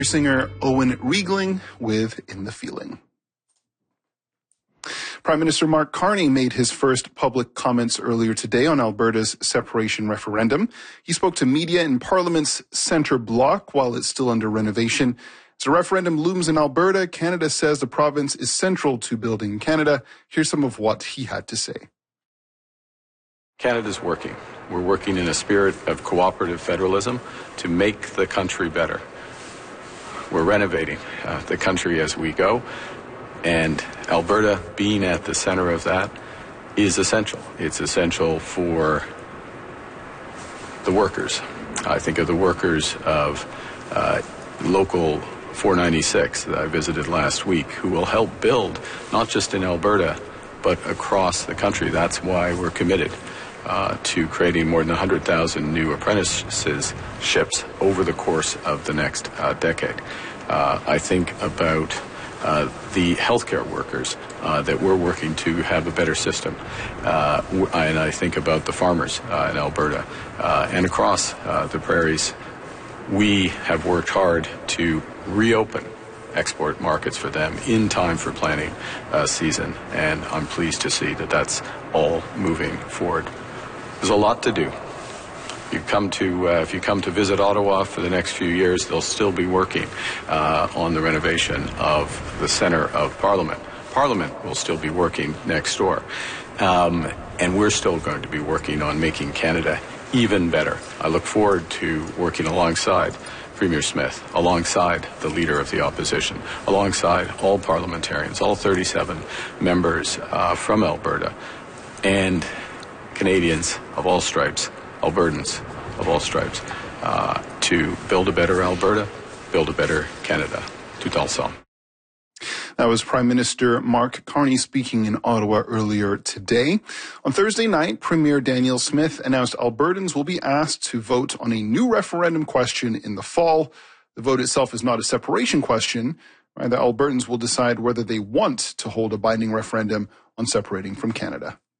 Singer Owen Riegling with In the Feeling. Prime Minister Mark Carney made his first public comments earlier today on Alberta's separation referendum. He spoke to media in Parliament's centre block while it's still under renovation. As the referendum looms in Alberta, Canada says the province is central to building Canada. Here's some of what he had to say. Canada's working. We're working in a spirit of cooperative federalism to make the country better. We're renovating the country as we go, and Alberta being at the center of that is essential. It's essential for the workers. I think of the workers of Local 496 that I visited last week, who will help build, not just in Alberta, but across the country. That's why we're committed to creating more than 100,000 new apprenticeships over the course of the next decade. I think about the healthcare workers that we're working to have a better system. And I think about the farmers in Alberta and across the prairies. We have worked hard to reopen export markets for them in time for planting season, and I'm pleased to see that that's all moving forward. There's a lot to do. If you come to visit Ottawa for the next few years, they'll still be working on the renovation of the centre of Parliament. Parliament will still be working next door. And we're still going to be working on making Canada even better. I look forward to working alongside Premier Smith, alongside the Leader of the Opposition, alongside all parliamentarians, all 37 members from Alberta, and Canadians of all stripes, Albertans of all stripes, to build a better Alberta, build a better Canada. Tout ensemble. That was Prime Minister Mark Carney speaking in Ottawa earlier today. On Thursday night, Premier Danielle Smith announced Albertans will be asked to vote on a new referendum question in the fall. The vote itself is not a separation question. Rather, Albertans will decide whether they want to hold a binding referendum on separating from Canada.